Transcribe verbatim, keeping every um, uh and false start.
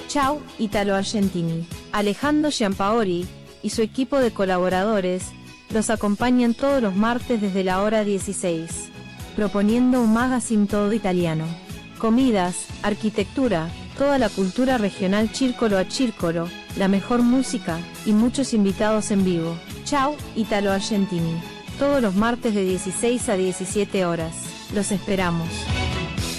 Ciao, Italo Argentini. Alejandro Giampaoli y su equipo de colaboradores los acompañan todos los martes desde la hora dieciséis, proponiendo un magazine todo italiano. Comidas, arquitectura, toda la cultura regional círcolo a círcolo, la mejor música y muchos invitados en vivo. Ciao, Italo Argentini. Todos los martes de dieciséis a diecisiete horas. Los esperamos.